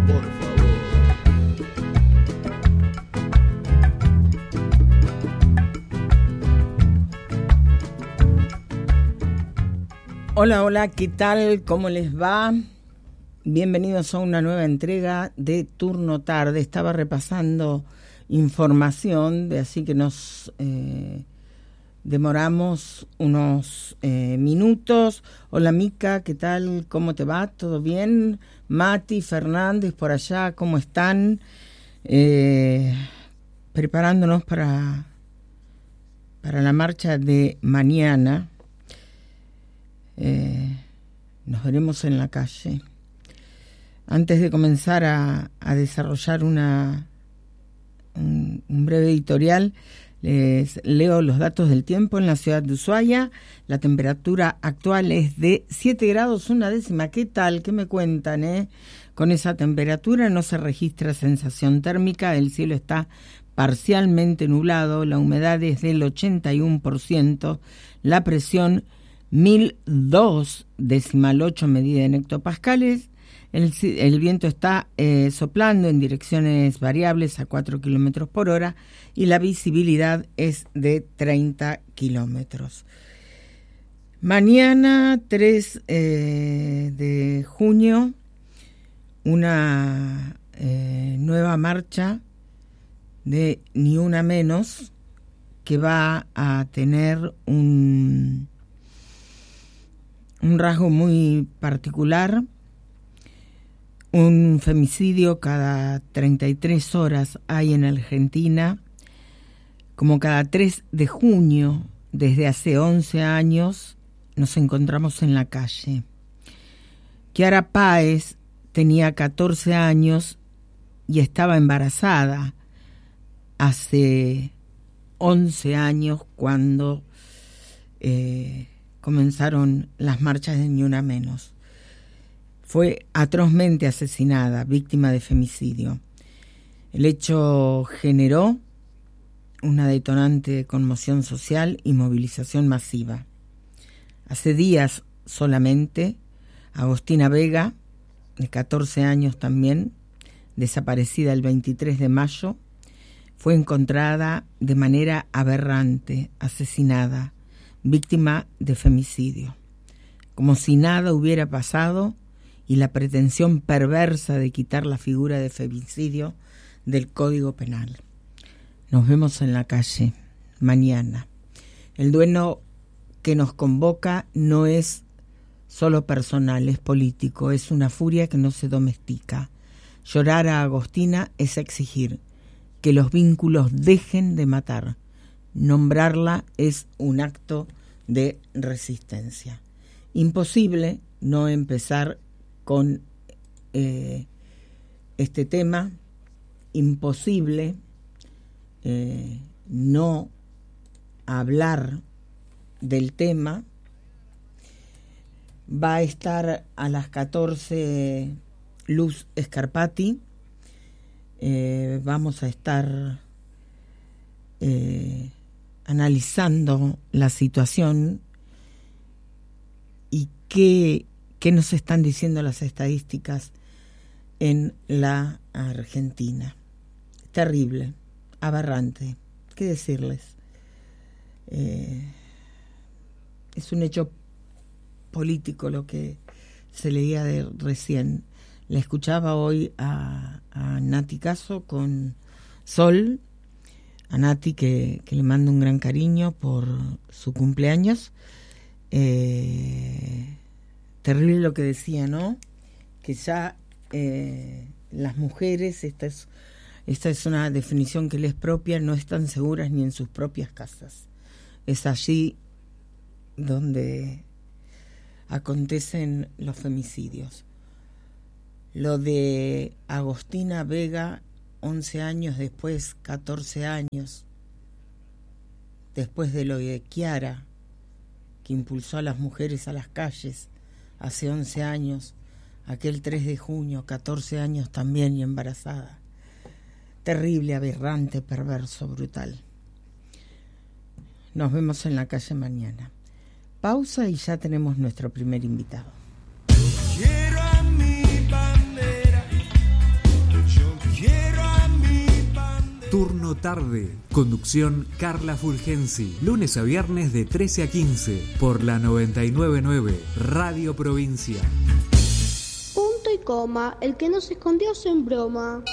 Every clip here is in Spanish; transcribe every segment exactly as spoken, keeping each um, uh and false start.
por favor. Hola, hola, ¿qué tal? ¿Cómo les va? Bienvenidos a una nueva entrega de Turno Tarde. Estaba repasando información, de así que nos eh, demoramos unos eh, minutos. Hola, Mica, ¿qué tal? ¿Cómo te va? ¿Todo bien? Mati, Fernández, por allá, ¿cómo están? Eh, preparándonos para, para la marcha de mañana. Eh, nos veremos en la calle. Antes de comenzar a, a desarrollar una un, un breve editorial, les leo los datos del tiempo en la ciudad de Ushuaia. La temperatura actual es de siete grados una décima. ¿Qué tal? ¿Qué me cuentan? Eh? Con esa temperatura no se registra sensación térmica, el cielo está parcialmente nublado, la humedad es del ochenta y uno por ciento, la presión mil dos decimal ocho medida en hectopascales. El, el viento está eh, soplando en direcciones variables a cuatro kilómetros por hora y la visibilidad es de treinta kilómetros. Mañana tres eh, de junio, una eh, nueva marcha de Ni Una Menos que va a tener un... un rasgo muy particular, un femicidio cada treinta y tres horas hay en Argentina, como cada tres de junio, desde hace once años, nos encontramos en la calle. Kiara Páez tenía catorce años y estaba embarazada hace once años cuando... Eh, comenzaron las marchas de Ni Una Menos. Fue atrozmente asesinada, víctima de femicidio. El hecho generó una detonante conmoción social y movilización masiva. Hace días solamente, Agostina Vega, de catorce años también, desaparecida el veintitrés de mayo, fue encontrada de manera aberrante, asesinada, víctima de femicidio, como si nada hubiera pasado y la pretensión perversa de quitar la figura de femicidio del Código Penal. Nos vemos en la calle mañana. El duelo que nos convoca no es solo personal, es político, es una furia que no se domestica. Llorar a Agostina es exigir que los vínculos dejen de matar. Nombrarla es un acto de resistencia. Imposible no empezar con eh, este tema, imposible eh, no hablar del tema. Va a estar a las catorce Luz Scarpati. Eh, vamos a estar eh, analizando la situación y qué, qué nos están diciendo las estadísticas en la Argentina. Terrible, aberrante, ¿qué decirles? Eh, es un hecho político lo que se leía de recién. La escuchaba hoy a, a Nati Caso con Sol, a Nati que, que le mando un gran cariño por su cumpleaños. Eh, terrible lo que decía, ¿no? Que ya eh, las mujeres, esta es, esta es una definición que les propia, no están seguras ni en sus propias casas. Es allí donde acontecen los femicidios. Lo de Agostina Vega, once años después, catorce años, después de lo de Kiara, que impulsó a las mujeres a las calles hace once años, aquel tres de junio, catorce años también y embarazada. Terrible, aberrante, perverso, brutal. Nos vemos en la calle mañana. Pausa y ya tenemos nuestro primer invitado. Quiero a mi bandera Turno tarde. Conducción Carla Fulgensi. Lunes a viernes de trece a quince por la noventa y nueve punto nueve Radio Provincia. Punto y coma. El que no se escondió sin broma.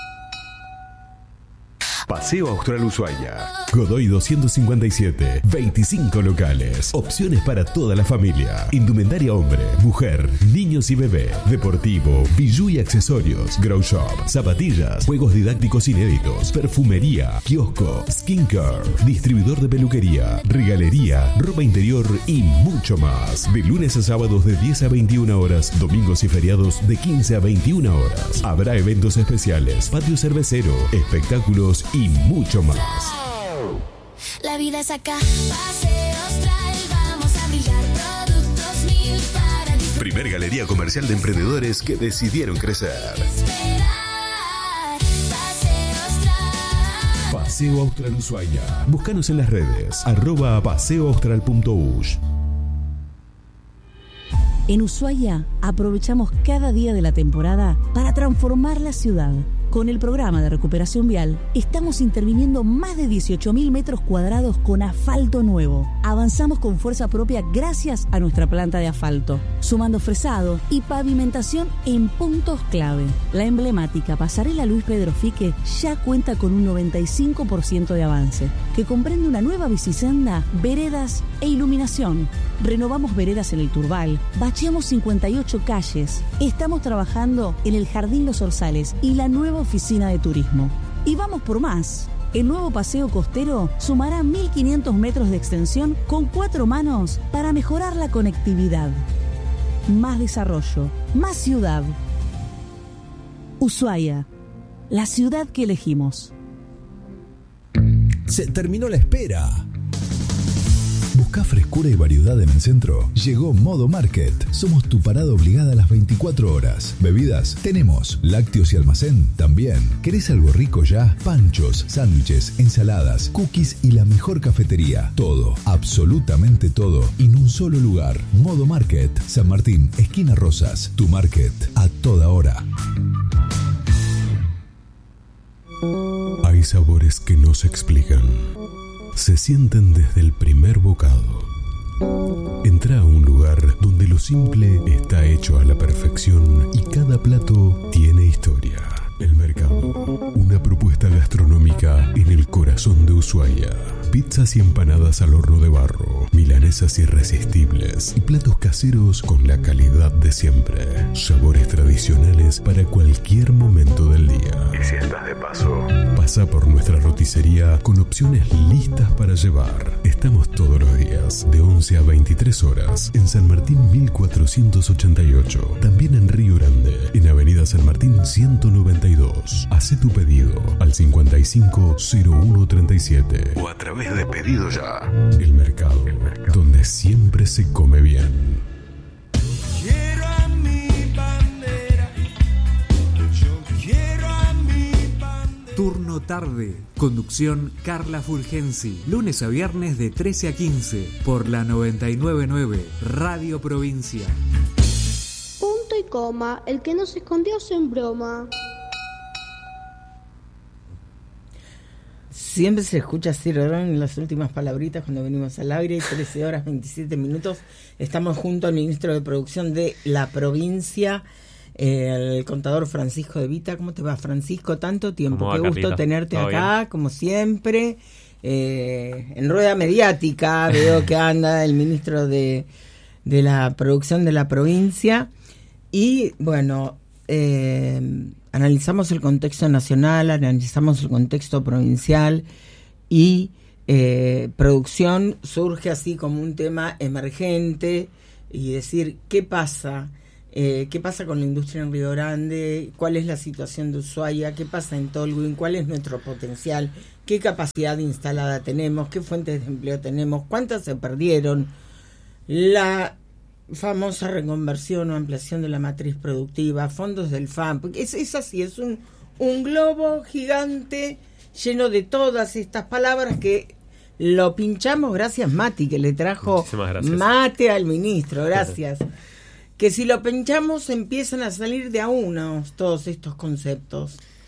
Paseo Austral Ushuaia. Godoy doscientos cincuenta y siete. veinticinco locales. Opciones para toda la familia. Indumentaria hombre, mujer, niños y bebé. Deportivo, bijú y accesorios. Grow shop, zapatillas, juegos didácticos inéditos. Perfumería, kiosco, skincare. Distribuidor de peluquería, regalería, ropa interior y mucho más. De lunes a sábados de diez a veintiuna horas. Domingos y feriados de quince a veintiuna horas. Habrá eventos especiales, patio cervecero, espectáculos y mucho más. La vida es acá, Paseo Austral, vamos a brillar, productos mil para disfrutar. Primer galería comercial de emprendedores que decidieron crecer. Esperar, Paseo Austral. Paseo Austral Ushuaia. Búscanos en las redes, arroba paseoaustral.ush. En Ushuaia aprovechamos cada día de la temporada para transformar la ciudad. Con el programa de recuperación vial, estamos interviniendo más de dieciocho mil metros cuadrados con asfalto nuevo. Avanzamos con fuerza propia gracias a nuestra planta de asfalto, sumando fresado y pavimentación en puntos clave. La emblemática pasarela Luis Pedro Fique ya cuenta con un noventa y cinco por ciento de avance, que comprende una nueva bicisenda, veredas e iluminación. Renovamos veredas en el Turbal, bacheamos cincuenta y ocho calles. Estamos trabajando en el Jardín Los Orzales y la nueva oficina de turismo. Y vamos por más. El nuevo paseo costero sumará mil quinientos metros de extensión con cuatro manos para mejorar la conectividad. Más desarrollo, más ciudad. Ushuaia, la ciudad que elegimos. Se terminó la espera. ¿Buscás frescura y variedad en el centro? Llegó Modo Market. Somos tu parada obligada a las veinticuatro horas. Bebidas, tenemos. Lácteos y almacén, también. ¿Querés algo rico ya? Panchos, sándwiches, ensaladas, cookies y la mejor cafetería. Todo, absolutamente todo, en un solo lugar. Modo Market. San Martín, esquina Rosas. Tu market, a toda hora. Hay sabores que no se explican. Se sienten desde el primer bocado. Entra a un lugar donde lo simple está hecho a la perfección y cada plato tiene historia. El Mercado, una propuesta gastronómica en el corazón de Ushuaia. Pizzas y empanadas al horno de barro, milanesas irresistibles y platos caseros con la calidad de siempre. Sabores tradicionales para cualquier momento del día. Y si estás de paso, pasa por nuestra roticería con opciones listas para llevar. Estamos todos los días de once a veintitrés horas en San Martín mil cuatrocientos ochenta y ocho. También en Río Grande, en Avenida San Martín ciento noventa y dos. Hacé tu pedido al cincuenta y cinco cero uno treinta y siete o a través de Pedido Ya. El Mercado, El Mercado, donde siempre se come bien. Quiero a mi bandera. Yo quiero a mi bandera. Turno tarde. Conducción Carla Fulgensi. Lunes a viernes de trece a quince por la noventa y nueve punto nueve Radio Provincia. Punto y coma. El que no se escondió sin broma. Siempre se escucha Ciro en las últimas palabritas cuando venimos al aire. trece horas veintisiete minutos. Estamos junto al ministro de Producción de la provincia, eh, el contador Francisco de Vita. ¿Cómo te va, Francisco? Tanto tiempo. Qué gusto tenerte acá, bien? Como siempre. Eh, en rueda mediática veo que anda el ministro de, de la Producción de la provincia. Y bueno, eh, analizamos el contexto nacional, analizamos el contexto provincial y eh, producción surge así como un tema emergente y decir qué pasa, eh, qué pasa con la industria en Río Grande, cuál es la situación de Ushuaia, qué pasa en Tolwyn, cuál es nuestro potencial, qué capacidad instalada tenemos, qué fuentes de empleo tenemos, cuántas se perdieron, la famosa reconversión o ampliación de la matriz productiva, fondos del F A M, es, es así, es un, un globo gigante lleno de todas estas palabras que lo pinchamos, gracias Mati, que le trajo mate al ministro, gracias. Que si lo pinchamos empiezan a salir de a uno todos estos conceptos.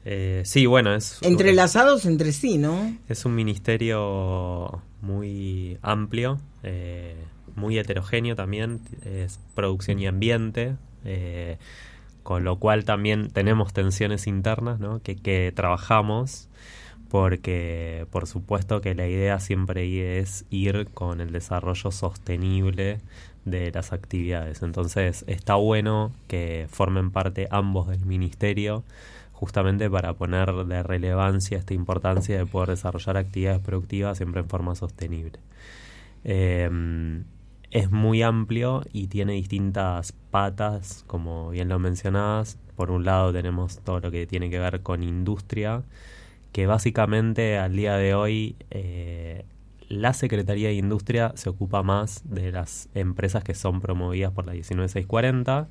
Eh, sí, bueno, es... Entrelazados entre sí, ¿no? Es un ministerio muy amplio, eh, muy heterogéneo también, es producción y ambiente, eh, con lo cual también tenemos tensiones internas, ¿no? que, que trabajamos, porque por supuesto que la idea siempre es ir con el desarrollo sostenible de las actividades. Entonces está bueno que formen parte ambos del ministerio, justamente para poner de relevancia esta importancia de poder desarrollar actividades productivas siempre en forma sostenible. Eh, es muy amplio y tiene distintas patas, como bien lo mencionabas. Por un lado tenemos todo lo que tiene que ver con industria, que básicamente al día de hoy eh, la Secretaría de Industria se ocupa más de las empresas que son promovidas por la diecinueve mil seiscientos cuarenta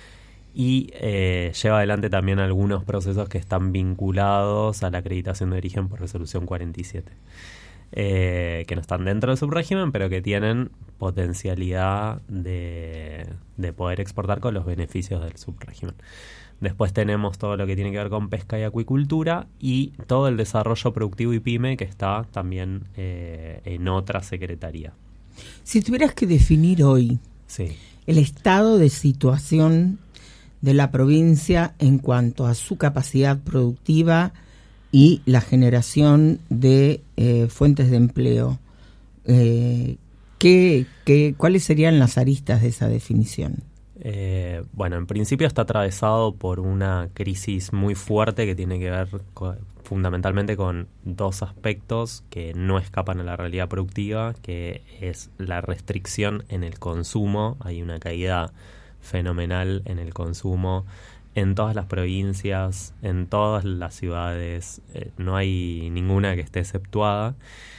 y eh, lleva adelante también algunos procesos que están vinculados a la acreditación de origen por resolución cuarenta y siete, eh, que no están dentro del subrégimen, pero que tienen potencialidad de, de poder exportar con los beneficios del subrégimen. Después tenemos todo lo que tiene que ver con pesca y acuicultura y todo el desarrollo productivo y pyme, que está también eh, en otra secretaría. Si tuvieras que definir hoy sí. el estado de situación de la provincia en cuanto a su capacidad productiva y la generación de eh, fuentes de empleo, eh, ¿qué, qué, ¿cuáles serían las aristas de esa definición? Eh, bueno, en principio está atravesado por una crisis muy fuerte que tiene que ver con, fundamentalmente con dos aspectos que no escapan a la realidad productiva, que es la restricción en el consumo. Hay una caída fenomenal en el consumo en todas las provincias, en todas las ciudades, eh, no hay ninguna que esté exceptuada.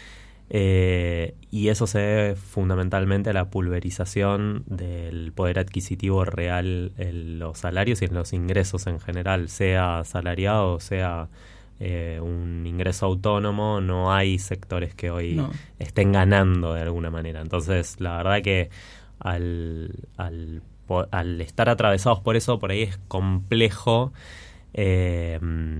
Eh, y eso se debe fundamentalmente a la pulverización del poder adquisitivo real en los salarios y en los ingresos en general, sea asalariado o sea eh, un ingreso autónomo. No hay sectores que hoy no. estén ganando de alguna manera. Entonces, la verdad que al, al, al estar atravesados por eso, por ahí es complejo eh,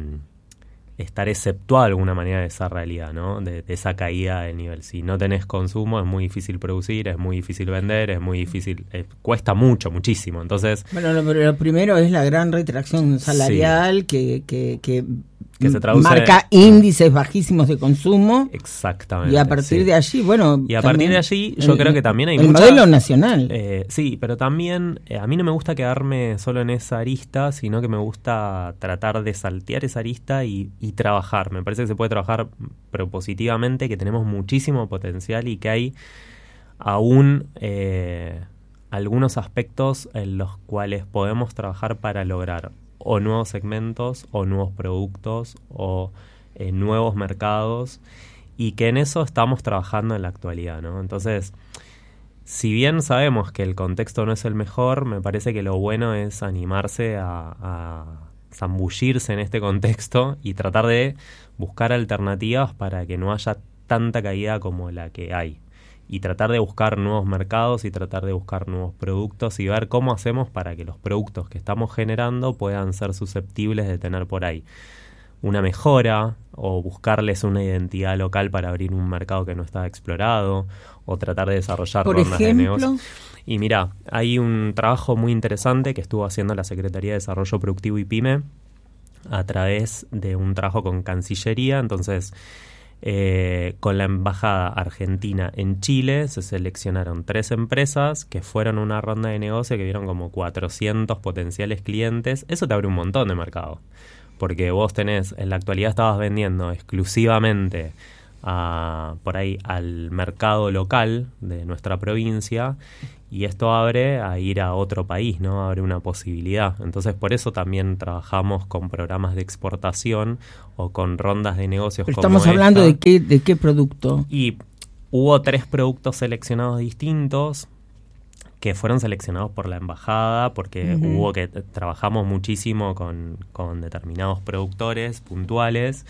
estar exceptuado de alguna manera de esa realidad, ¿no? De, de esa caída del nivel. Si no tenés consumo, es muy difícil producir, es muy difícil vender, es muy difícil, eh, cuesta mucho, muchísimo. Entonces, bueno, lo, lo primero es la gran retracción salarial, sí. que, que, que, que se traduce marca en índices bajísimos de consumo. Exactamente. Y a partir sí. de allí, bueno... Y a partir de allí, yo el, creo que también hay el mucha... El modelo nacional. Eh, sí, pero también eh, a mí no me gusta quedarme solo en esa arista, sino que me gusta tratar de saltear esa arista y, y trabajar. Me parece que se puede trabajar propositivamente, que tenemos muchísimo potencial y que hay aún eh, algunos aspectos en los cuales podemos trabajar para lograr o nuevos segmentos, o nuevos productos, o eh, nuevos mercados, y que en eso estamos trabajando en la actualidad, ¿no? Entonces, si bien sabemos que el contexto no es el mejor, me parece que lo bueno es animarse a, a zambullirse en este contexto y tratar de buscar alternativas para que no haya tanta caída como la que hay. Y tratar de buscar nuevos mercados y tratar de buscar nuevos productos y ver cómo hacemos para que los productos que estamos generando puedan ser susceptibles de tener por ahí una mejora, o buscarles una identidad local para abrir un mercado que no está explorado, o tratar de desarrollar por rondas ejemplo, de negocio. Y mira, hay un trabajo muy interesante que estuvo haciendo la Secretaría de Desarrollo Productivo y Pyme a través de un trabajo con Cancillería. Entonces, Eh, con la Embajada Argentina en Chile se seleccionaron tres empresas que fueron a una ronda de negocio que vieron como cuatrocientos potenciales clientes. Eso te abre un montón de mercado, porque vos tenés, en la actualidad estabas vendiendo exclusivamente a, por ahí al mercado local de nuestra provincia, y esto abre a ir a otro país, ¿no? Abre una posibilidad. Entonces, por eso también trabajamos con programas de exportación o con rondas de negocios. Pero como estamos esta. hablando de qué, de qué producto. Y hubo tres productos seleccionados distintos que fueron seleccionados por la embajada, porque uh-huh. hubo que trabajamos muchísimo con, con determinados productores puntuales.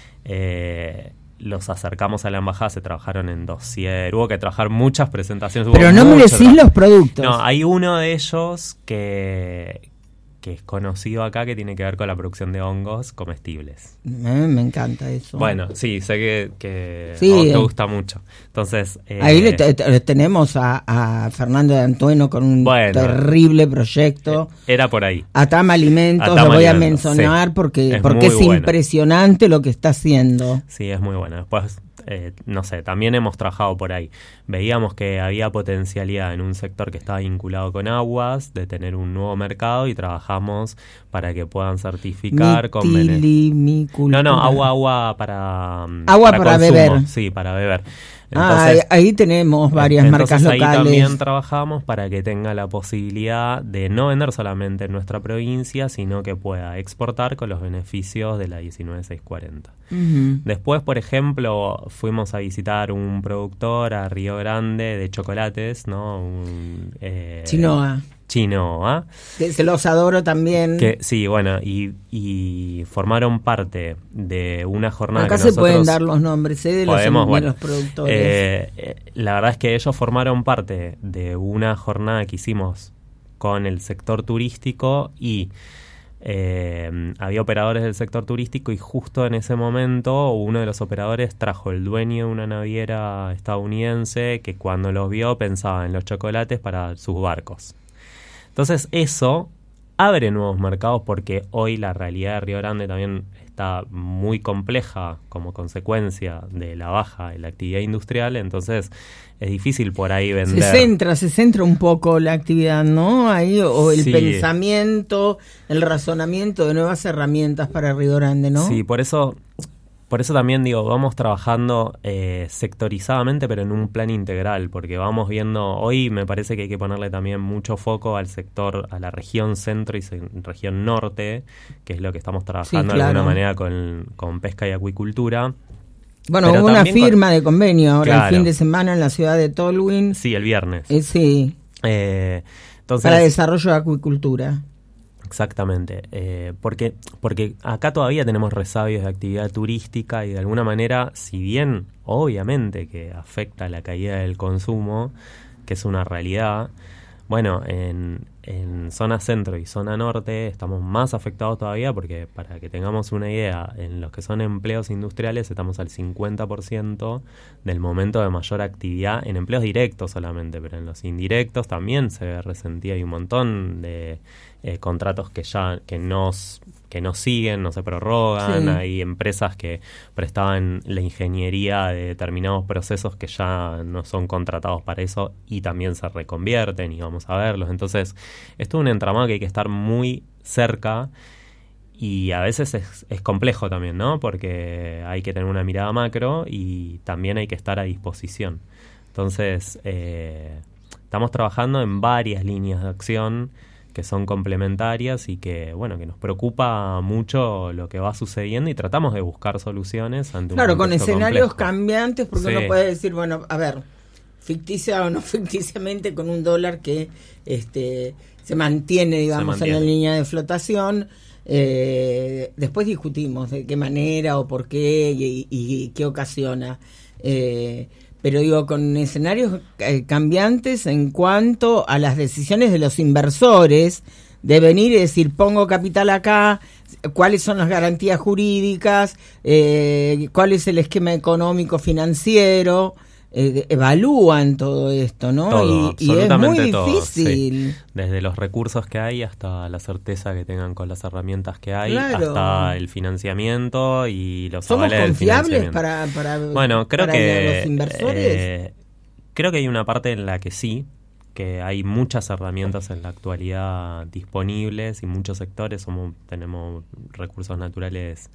Eh, los acercamos a la embajada, se trabajaron en dossier, hubo que trabajar muchas presentaciones. Pero no me decís los productos. No, hay uno de ellos que, que es conocido acá, que tiene que ver con la producción de hongos comestibles. Me, me encanta eso. Bueno, sí, sé que, que Sí, a vos te eh. gusta mucho. Entonces, eh, Ahí le, te- te- le tenemos a, a Fernando de Antueno con un Bueno. terrible proyecto. era por ahí. Atama Alimentos, Atama lo voy a Alimentos, mencionar sí. porque, Es porque muy es bueno. impresionante lo que está haciendo. Sí, es muy bueno. Después, eh, no sé, también hemos trabajado por ahí. Veíamos que había potencialidad en un sector que estaba vinculado con aguas, de tener un nuevo mercado, y trabajamos para que puedan certificar con bene- Mitilimicultura. No, no, agua, agua para mm, Agua para consumo. beber. Sí, para beber. Ah, ahí, ahí tenemos varias entonces marcas ahí locales. también trabajamos para que tenga la posibilidad de no vender solamente en nuestra provincia, sino que pueda exportar con los beneficios de la diecinueve mil seiscientos cuarenta. Ujú. Después, por ejemplo, fuimos a visitar un productor a Río Grande de chocolates, ¿no? Un, eh, Chinoa. Chinoa. Que se los adoro también. Que, sí, bueno, y, y formaron parte de una jornada Acá que se nosotros pueden dar los nombres, ¿eh? de, los, podemos, de bueno, los productores. eh, eh, la verdad es que ellos formaron parte de una jornada que hicimos con el sector turístico y eh, había operadores del sector turístico, y justo en ese momento uno de los operadores trajo el dueño de una naviera estadounidense que cuando los vio pensaba en los chocolates para sus barcos. Entonces eso abre nuevos mercados, porque hoy la realidad de Río Grande también está muy compleja como consecuencia de la baja de la actividad industrial, entonces es difícil por ahí Se vender. centra, se centra un poco la actividad, ¿no? Ahí, o el Sí. pensamiento, el razonamiento de nuevas herramientas para Río Grande, ¿no? Sí, por eso, por eso también digo, vamos trabajando eh, sectorizadamente, pero en un plan integral, porque vamos viendo, hoy me parece que hay que ponerle también mucho foco al sector, a la región centro y se- región norte, que es lo que estamos trabajando Sí, de alguna claro. manera con, con pesca y acuicultura. Bueno, Pero hubo una también con- firma de convenio ahora Claro. el fin de semana en la ciudad de Tolwyn. Sí, el viernes. Eh, sí, Eh, entonces, para desarrollo de acuicultura. exactamente, eh, porque, porque acá todavía tenemos resabios de actividad turística y de alguna manera, si bien obviamente que afecta la caída del consumo, que es una realidad, bueno, en, en zona centro y zona norte estamos más afectados todavía, porque para que tengamos una idea, en los que son empleos industriales estamos al cincuenta por ciento del momento de mayor actividad en empleos directos solamente, pero en los indirectos también se ve resentida. Hay un montón de eh, contratos que ya que no, s- que no siguen, no se prorrogan, Sí. hay empresas que prestaban la ingeniería de determinados procesos que ya no son contratados para eso y también se reconvierten, y vamos a verlos. Entonces, esto es un entramado que hay que estar muy cerca, y a veces es, es complejo también, ¿no? Porque hay que tener una mirada macro y también hay que estar a disposición. Entonces, eh, estamos trabajando en varias líneas de acción que son complementarias y que, bueno, que nos preocupa mucho lo que va sucediendo, y tratamos de buscar soluciones ante un Claro, con contexto escenarios complejo. cambiantes, porque Sí. uno puede decir, bueno, a ver, ficticia o no ficticiamente, con un dólar que este se mantiene, digamos, mantiene. en la línea de flotación. Eh, después discutimos de qué manera o por qué y, y- y qué ocasiona. Eh, pero digo, con escenarios eh, cambiantes en cuanto a las decisiones de los inversores, de venir y decir, pongo capital acá, cuáles son las garantías jurídicas, eh, cuál es el esquema económico financiero, eh, evalúan todo esto, ¿no? Todo, y, y es muy absolutamente todo, difícil. sí. Desde los recursos que hay hasta la certeza que tengan con las herramientas que hay, Claro. hasta el financiamiento y los ¿Somos avales del confiables financiamiento. para, para, Bueno, creo para que los inversores? eh, creo que hay una parte en la que sí, que hay muchas herramientas en la actualidad disponibles, y muchos sectores somos, tenemos recursos naturales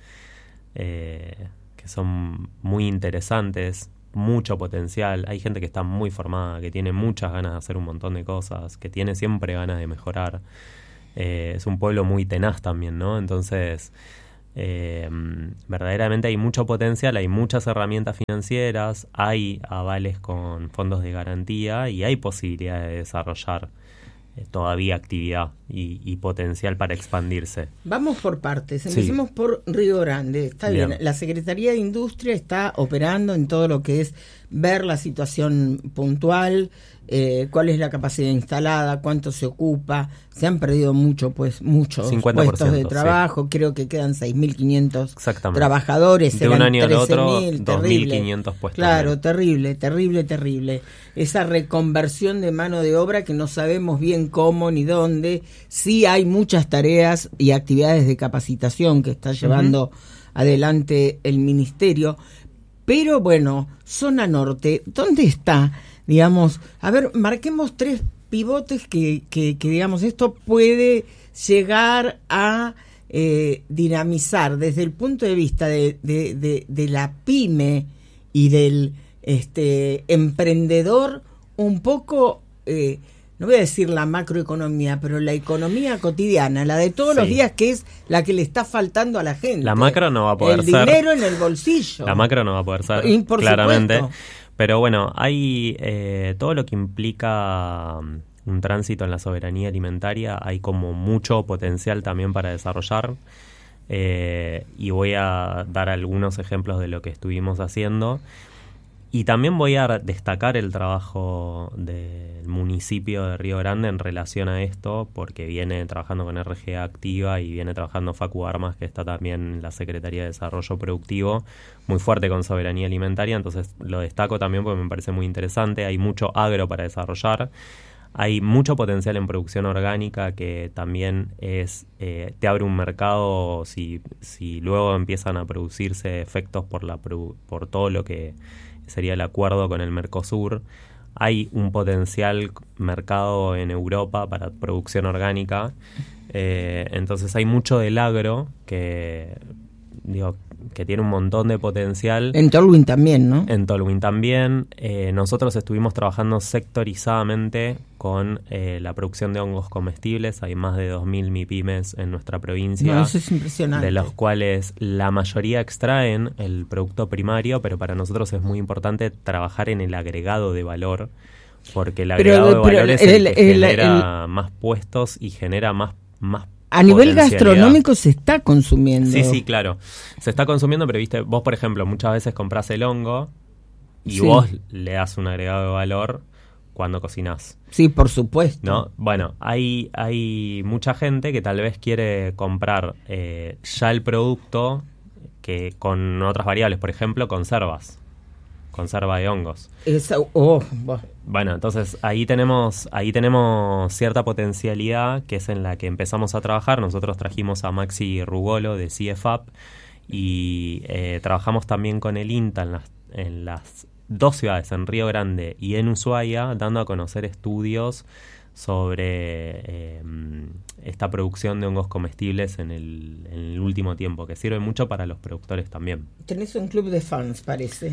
eh, que son muy interesantes, mucho potencial. Hay gente que está muy formada, que tiene muchas ganas de hacer un montón de cosas, que tiene siempre ganas de mejorar. Eh, es un pueblo muy tenaz también, ¿no? Entonces, eh, verdaderamente hay mucho potencial, hay muchas herramientas financieras, hay avales con fondos de garantía y hay posibilidad de desarrollar eh, todavía actividad y, y potencial para expandirse. Vamos por partes. Sí. Empecemos por Río Grande. Está bien. Bien. La Secretaría de Industria está operando en todo lo que es ver la situación puntual, eh, cuál es la capacidad instalada, cuánto se ocupa. Se han perdido mucho, pues muchos cincuenta por ciento, puestos de trabajo. sí. Creo que quedan seis mil quinientos Exactamente. trabajadores. De un eran año al otro, trece mil, dos mil terrible. quinientos puestos. Claro, menos. terrible, terrible, terrible. Esa reconversión de mano de obra que no sabemos bien cómo ni dónde. Sí hay muchas tareas y actividades de capacitación que está llevando uh-huh. adelante el ministerio. Pero bueno, zona norte, ¿dónde está? Digamos, a ver, marquemos tres pivotes que, que, que digamos, esto puede llegar a eh, dinamizar desde el punto de vista de, de, de, de la pyme y del este emprendedor, un poco, eh, no voy a decir la macroeconomía, pero la economía cotidiana, la de todos sí. los días, que es la que le está faltando a la gente. La macro no va a poder el ser. El dinero en el bolsillo. La macro no va a poder ser, y por claramente. Supuesto. Pero bueno, hay eh, todo lo que implica um, un tránsito en la soberanía alimentaria, hay como mucho potencial también para desarrollar. Eh, y voy a dar algunos ejemplos de lo que estuvimos haciendo. Y también voy a destacar el trabajo del municipio de Río Grande en relación a esto, porque viene trabajando con R G A Activa y viene trabajando Facu Armas, que está también en la Secretaría de Desarrollo Productivo, muy fuerte con soberanía alimentaria. Entonces lo destaco también porque me parece muy interesante. Hay mucho agro para desarrollar. Hay mucho potencial en producción orgánica que también es eh, te abre un mercado si, si luego empiezan a producirse efectos por, la, por todo lo que sería el acuerdo con el Mercosur. Hay un potencial mercado en Europa para producción orgánica. Eh, entonces hay mucho del agro que, digo, que tiene un montón de potencial. En Tolwyn también, ¿no? En Tolwyn también. Eh, nosotros estuvimos trabajando sectorizadamente con eh, la producción de hongos comestibles. Hay más de dos mil MIPYMES en nuestra provincia. No, eso es impresionante. De los cuales la mayoría extraen el producto primario, pero para nosotros es muy importante trabajar en el agregado de valor, porque el agregado pero, de valor pero es el, el, que el, genera el, más puestos y genera más más a nivel gastronómico se está consumiendo. Sí, sí, claro. Se está consumiendo, pero viste, vos por ejemplo muchas veces comprás el hongo y sí. vos le das un agregado de valor cuando cocinás. Sí, por supuesto. ¿No? Bueno, hay, hay mucha gente que tal vez quiere comprar eh, ya el producto que con otras variables, por ejemplo, conservas. Conserva de hongos. Esa, oh, bueno, entonces ahí tenemos ahí tenemos cierta potencialidad que es en la que empezamos a trabajar. Nosotros trajimos a Maxi Rugolo de C F A P y eh, trabajamos también con el INTA en las, en las dos ciudades, en Río Grande y en Ushuaia, dando a conocer estudios sobre eh, esta producción de hongos comestibles en el, en el último tiempo, que sirve mucho para los productores también. Tenés un club de fans, parece.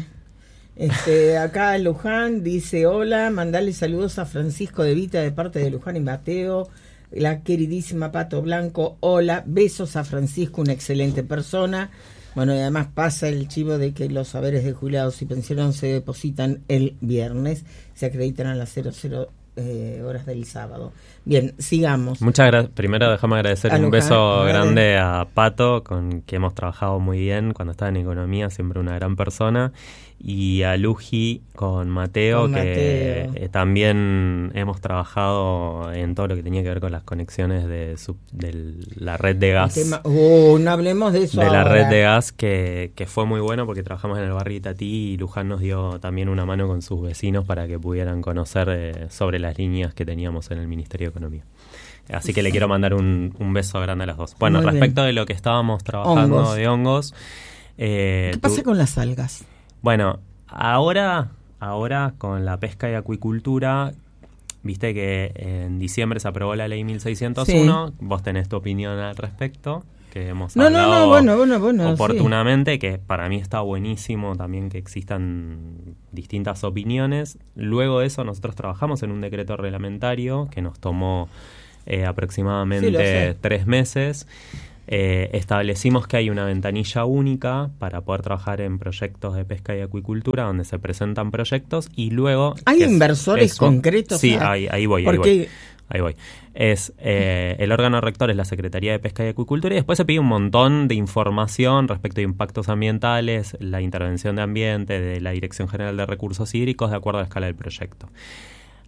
Este, acá Luján dice hola, mandale saludos a Francisco de Vita de parte de Luján y Mateo, la queridísima Pato Blanco, hola, besos a Francisco, una excelente persona. Bueno, y además pasa el chivo de que los saberes de jubilados y pensionados se depositan el viernes, se acreditan a las cero cero eh, horas del sábado. Bien, sigamos. Muchas gracias. Primero déjame agradecer a un Luján, beso vale. grande a Pato, con que hemos trabajado muy bien cuando estaba en economía, siempre una gran persona. Y a Luji con Mateo, con que Mateo. Eh, también hemos trabajado en todo lo que tenía que ver con las conexiones de, su, de la red de gas. Tema, oh, no hablemos de eso De ahora. la red de gas, que, que fue muy bueno porque trabajamos en el barrio Itatí y Luján nos dio también una mano con sus vecinos para que pudieran conocer eh, sobre las líneas que teníamos en el Ministerio de Economía. Así que le quiero mandar un, un beso grande a las dos. Bueno, Muy respecto bien. de lo que estábamos trabajando Hongos. de hongos. Eh, ¿Qué pasa tu, con las algas? Bueno, ahora, ahora con la pesca y acuicultura, viste que en diciembre se aprobó la ley mil seiscientos uno, sí. Vos tenés tu opinión al respecto, que hemos no, hablado no, no, bueno, bueno, bueno, oportunamente, sí. Que para mí está buenísimo también que existan distintas opiniones. Luego de eso nosotros trabajamos en un decreto reglamentario que nos tomó eh, aproximadamente sí, tres meses. Eh, establecimos que hay una ventanilla única para poder trabajar en proyectos de pesca y acuicultura donde se presentan proyectos y luego... ¿Hay es, inversores es, concretos? Sí, ahí, ahí voy, ahí porque... voy. Ahí voy. Es eh, el órgano rector es la Secretaría de Pesca y Acuicultura y después se pide un montón de información respecto de impactos ambientales, la intervención de ambiente, de la Dirección General de Recursos Hídricos, de acuerdo a la escala del proyecto.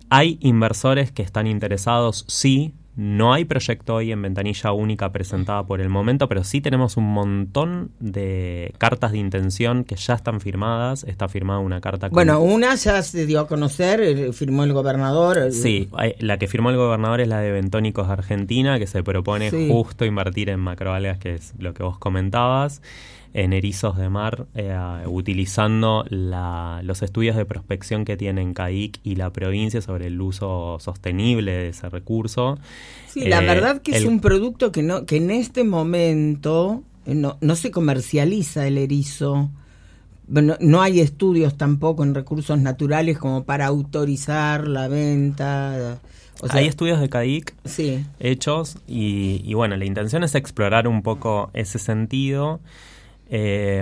hay inversores que están interesados, sí. No hay proyecto hoy en ventanilla única presentada por el momento, pero sí tenemos un montón de cartas de intención que ya están firmadas. Está firmada una carta con... Bueno, una ya se dio a conocer, firmó el gobernador. Sí, la que firmó el gobernador es la de Bentónicos Argentina, que se propone sí. justo invertir en macroalgas, que es lo que vos comentabas, en erizos de mar, eh, utilizando la, los estudios de prospección que tienen CADIC y la provincia sobre el uso sostenible de ese recurso. Sí, la eh, verdad que el, es un producto que no que en este momento no, no se comercializa el erizo. No, no hay estudios tampoco en recursos naturales como para autorizar la venta. O sea, hay estudios de CADIC sí. hechos y, y bueno, la intención es explorar un poco ese sentido. Eh,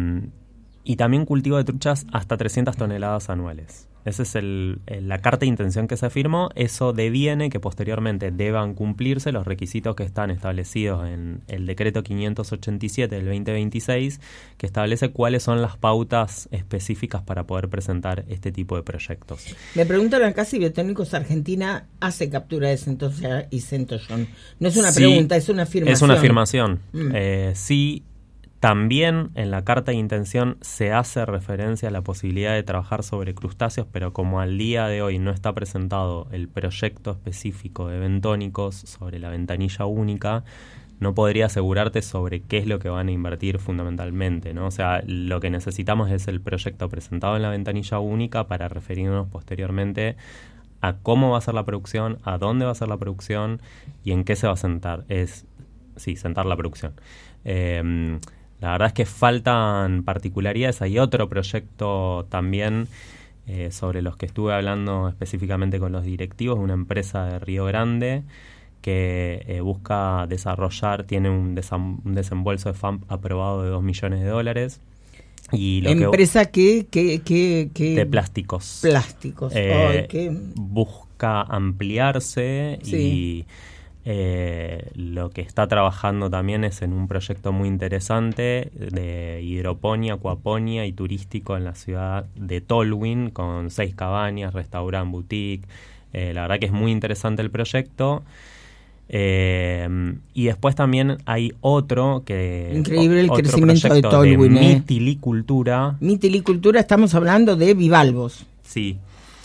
y también cultivo de truchas hasta trescientas toneladas anuales. Esa es el, el, la carta de intención que se firmó. Eso deviene que posteriormente deban cumplirse los requisitos que están establecidos en el decreto quinientos ochenta y siete del veinte veintiséis, que establece cuáles son las pautas específicas para poder presentar este tipo de proyectos. Me preguntan acá si Bentónicos Argentina hace captura de centolla y centollón. No es una sí, pregunta, es una afirmación. Es una afirmación. Mm. Eh, sí. También en la carta de intención se hace referencia a la posibilidad de trabajar sobre crustáceos, pero como al día de hoy no está presentado el proyecto específico de Bentónicos sobre la ventanilla única, no podría asegurarte sobre qué es lo que van a invertir fundamentalmente, ¿no? O sea, lo que necesitamos es el proyecto presentado en la ventanilla única para referirnos posteriormente a cómo va a ser la producción, a dónde va a ser la producción y en qué se va a sentar. Es, sí, sentar la producción. Eh, La verdad es que faltan particularidades. Hay otro proyecto también eh, sobre los que estuve hablando específicamente con los directivos, una empresa de Río Grande que eh, busca desarrollar, tiene un, desam, un desembolso de F A M P aprobado de dos millones de dólares. Y lo ¿Empresa que, que, que, que de plásticos. Plásticos. Eh, Ay, qué... Busca ampliarse sí. y... Eh, lo que está trabajando también es en un proyecto muy interesante de hidroponía, acuaponía y turístico en la ciudad de Tolwyn, con seis cabañas, restaurante, boutique. Eh, la verdad que es muy interesante el proyecto. Eh, y después también hay otro que... Increíble el otro crecimiento de Tolwyn. De eh. mitilicultura. Mitilicultura, estamos hablando de bivalvos. Sí.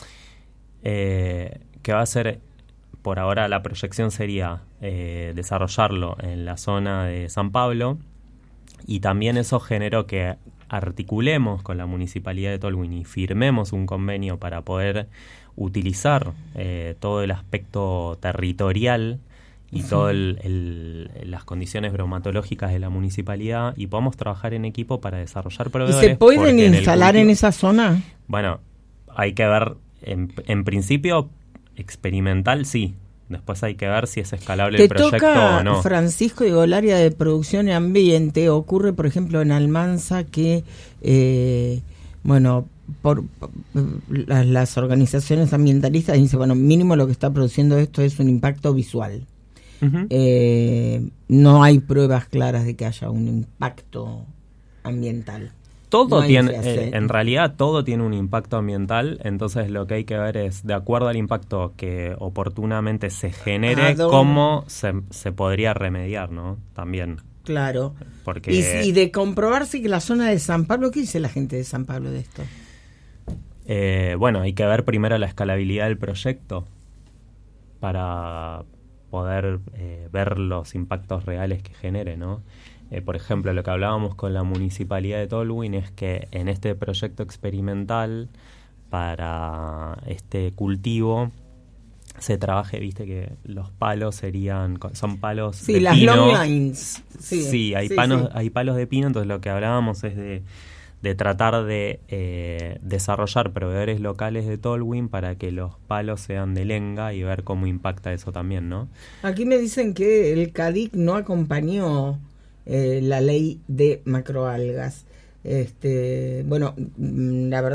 Eh, que va a ser... Por ahora la proyección sería eh, desarrollarlo en la zona de San Pablo, y también eso generó que articulemos con la Municipalidad de Tolwyn y firmemos un convenio para poder utilizar eh, todo el aspecto territorial y sí. todas las condiciones bromatológicas de la municipalidad, y podamos trabajar en equipo para desarrollar proveedores. ¿Y se pueden instalar en, cultivo, en esa zona? Bueno, hay que ver, en, en principio... experimental, sí. Después hay que ver si es escalable Te el proyecto toca, o no. Francisco, digo, el área de producción y ambiente. Ocurre, por ejemplo, en Almanza que, eh, bueno, por, por las, las organizaciones ambientalistas dicen, bueno, mínimo lo que está produciendo esto es un impacto visual. Uh-huh. Eh, no hay pruebas claras de que haya un impacto ambiental. Todo no tiene, eh, en realidad todo tiene un impacto ambiental, entonces lo que hay que ver es, de acuerdo al impacto que oportunamente se genere, cómo se, se podría remediar, ¿no? También. Claro. Porque... Y, y de comprobarse que la zona de San Pablo, ¿qué dice la gente de San Pablo de esto? Eh, bueno, hay que ver primero la escalabilidad del proyecto para poder eh, ver los impactos reales que genere, ¿no? Eh, por ejemplo, lo que hablábamos con la Municipalidad de Tolwyn es que en este proyecto experimental para este cultivo se trabaje, viste que los palos serían, son palos sí, de las pino. long lines. Sí, sí, hay, sí, panos, sí. hay palos de pino, entonces lo que hablábamos es de, de tratar de eh, desarrollar proveedores locales de Tolwyn para que los palos sean de lenga y ver cómo impacta eso también, ¿no? Aquí me dicen que el CADIC no acompañó Eh, la ley de macroalgas. Este, bueno, la verdad